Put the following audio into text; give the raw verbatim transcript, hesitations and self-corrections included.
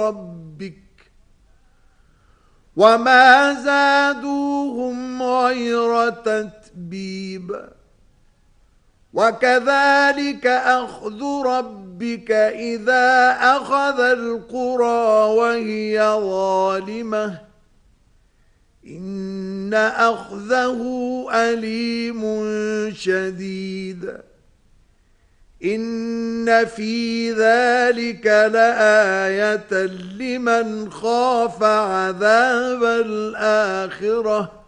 ربك وما زادوهم غير تتبيب وكذلك أخذ ربك إذا أخذ القرى وهي ظالمة إن أخذه أليم شديد إن في ذلك لآية لمن خاف عذاب الآخرة